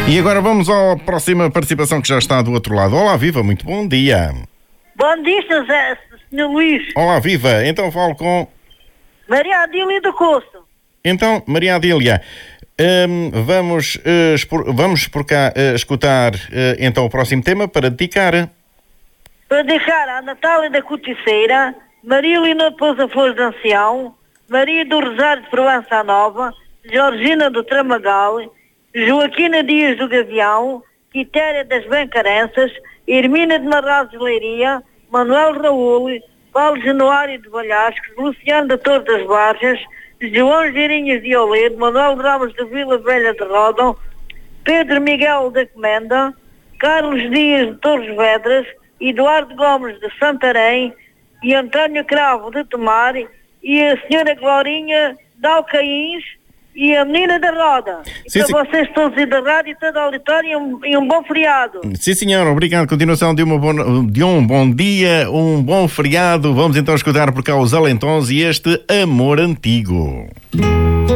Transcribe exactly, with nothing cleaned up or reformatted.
E agora vamos à próxima participação que já está do outro lado. Olá, viva, muito bom dia. Bom dia, José, senhor Luís. Olá, viva, então falo com... Maria Adília do Costo. Então, Maria Adília, hum, vamos, uh, expor, vamos por cá uh, escutar uh, então o próximo tema para dedicar. Para dedicar a Natália da Corticeira, Maria Lina de Pousa Flores de Ancião, Maria do Rosário de Provença Nova, Georgina do Tramagal, Joaquina Dias do Gavião, Quitéria das Bencarenças, Hermina de Marraz de Leiria, Manuel Raul, Paulo Januário de Valhascos, Luciano da Torre das Barjas, João Geirinhas de Oledo, Manuel Ramos de Vila Velha de Rodão, Pedro Miguel da Comenda, Carlos Dias de Torres Vedras, Eduardo Gomes de Santarém e António Cravo de Tomar e a senhora Glorinha de Alcaíns e a menina da Roda. Sim, e sim. para vocês todos e da rádio e todo o auditório e um, e um bom feriado. Sim, senhor, obrigado. Continuação de, uma boa, de um bom dia, um bom feriado. Vamos então escutar por cá os Alentons e este Amor Antigo.